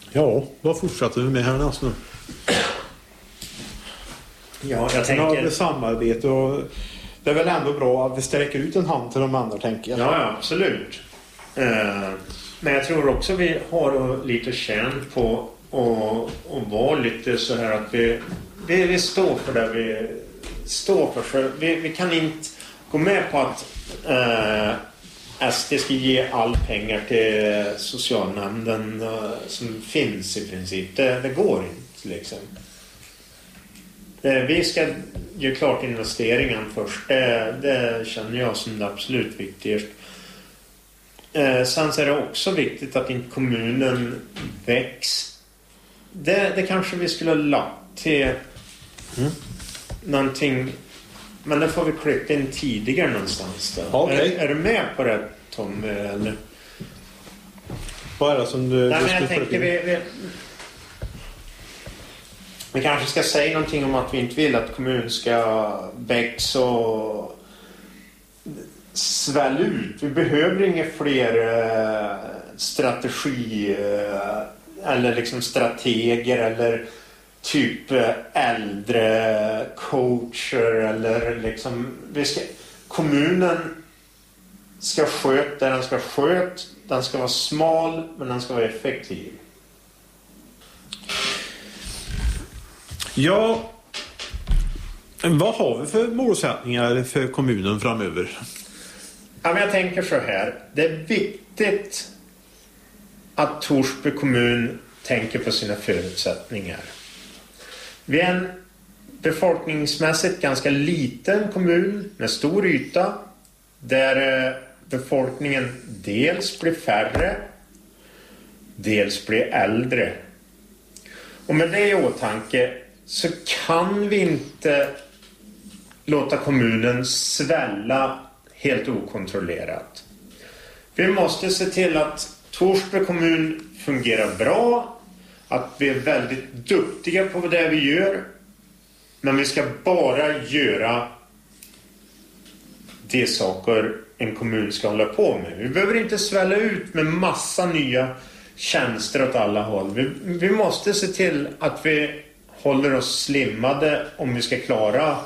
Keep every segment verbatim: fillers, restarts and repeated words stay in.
Ja, vad fortsätter vi med här nästan? Ja, jag tänker... Ja, det samarbete och det är väl ändå bra att vi sträcker ut en hand till de andra, tänker jag. Ja, ja, absolut. Eh, men jag tror också vi har lite känn på att vara lite så här att vi, vi, vi står för det vi står för. för vi, vi kan inte gå med på att eh, S D ska ge all pengar till socialnämnden eh, som finns i princip. Det, det går inte liksom. Vi ska göra klart investeringen först. Det, det känner jag som det absolut viktigaste. Eh, sen så är det också viktigt att inte kommunen väcks. Det, det kanske vi skulle ha lagt till mm. någonting. Men det får vi klippa in tidigare någonstans då. Okay. Är, är du med på det, Tom? Eller? Vad är det som du... Nej, du men jag tänker vi... vi Vi kanske ska säga någonting om att vi inte vill att kommunen ska växa och svälla ut. Vi behöver inga fler eh, strategi eh, eller liksom strateger eller typ eh, äldre coacher eller liksom vi ska, kommunen ska sköta, den ska sköta, den ska vara smal men den ska vara effektiv. Ja, vad har vi för målsättningar för kommunen framöver? Ja, men jag tänker så här. Det är viktigt att Torsby kommun tänker på sina förutsättningar. Vi är en befolkningsmässigt ganska liten kommun med stor yta där befolkningen dels blir färre, dels blir äldre. Och med det i åtanke så kan vi inte låta kommunen svälla helt okontrollerat. Vi måste se till att Torsby kommun fungerar bra, att vi är väldigt duktiga på det vi gör, men vi ska bara göra de saker en kommun ska hålla på med. Vi behöver inte svälla ut med massa nya tjänster åt alla håll. Vi, vi måste se till att vi håller oss slimmade om vi ska klara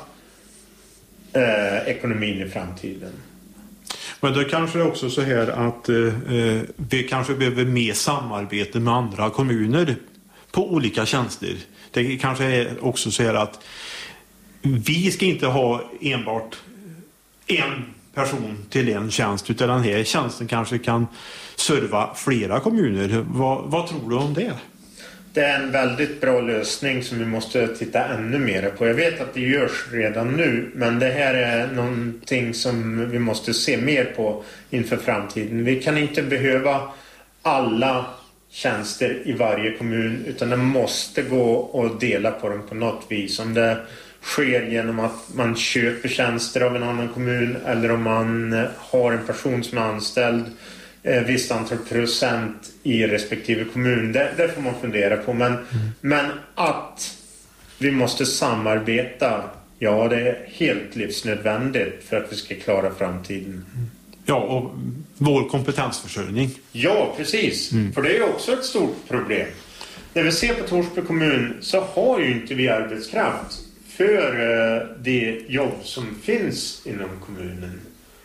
eh, ekonomin i framtiden. Men då kanske det är också så här att eh, vi kanske behöver mer samarbete med andra kommuner på olika tjänster. Det kanske är också så här att vi ska inte ha enbart en person till en tjänst, utan den här tjänsten kanske kan serva flera kommuner. Vad, vad tror du om det? Det är en väldigt bra lösning som vi måste titta ännu mer på. Jag vet att det görs redan nu, men det här är någonting som vi måste se mer på inför framtiden. Vi kan inte behöva alla tjänster i varje kommun, utan det måste gå att dela på dem på något vis. Om det sker genom att man köper tjänster av en annan kommun eller om man har en person som är anställd eh, visst antal procent i respektive kommun. Det, det får man fundera på. Men, mm. men att vi måste samarbeta, ja, det är helt livsnödvändigt för att vi ska klara framtiden. Mm. Ja, och vår kompetensförsörjning. Ja, precis. Mm. För det är ju också ett stort problem. När vi ser på Torsby kommun så har ju inte vi arbetskraft för uh, det jobb som finns inom kommunen.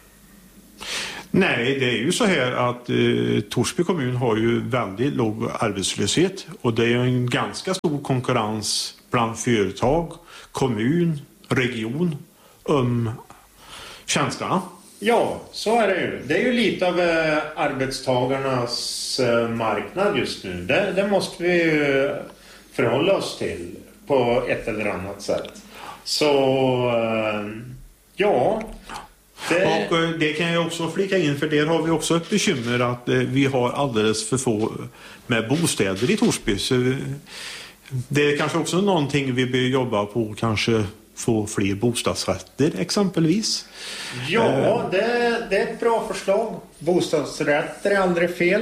Nej, det är ju så här att eh, Torsby kommun har ju väldigt låg arbetslöshet och det är ju en ganska stor konkurrens bland företag, kommun, region om tjänsterna. Ja, så är det ju. Det är ju lite av eh, arbetstagarnas eh, marknad just nu. Det, det måste vi ju förhålla oss till på ett eller annat sätt. Så, eh, ja... Det... Och det kan jag också flika in, för där har vi också ett bekymmer att vi har alldeles för få med bostäder i Torsby. Så det är kanske också någonting vi bör jobba på, kanske få fler bostadsrätter exempelvis. Ja, det, det är ett bra förslag. Bostadsrätter är aldrig fel.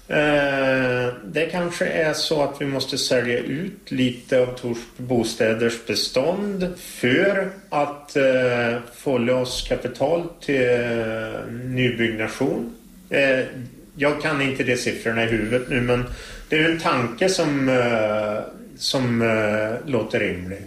Det kanske är så att vi måste sälja ut lite av Torsby bostäders bestånd för att få loss kapital till nybyggnation. jag kan inte de siffrorna i huvudet nu, men det är en tanke som, uh, som uh, låter rimlig.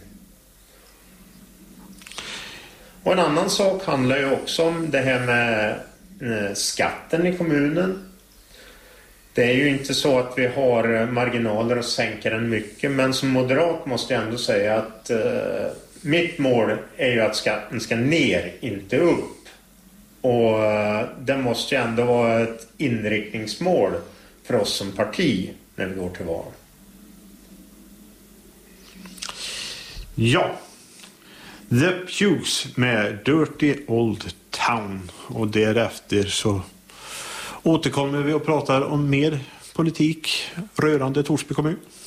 Och en annan sak handlar ju också om det här med uh, skatten i kommunen. Det är ju inte så att vi har marginaler att sänka den mycket, men som moderat måste jag ändå säga att uh, mitt mål är ju att skatten ska ner, inte upp. Och uh, det måste ju ändå vara ett inriktningsmål för oss som parti när vi går till val. Ja, The Pews med Dirty Old Town, och därefter så återkommer vi och pratar om mer politik rörande Torsby kommun.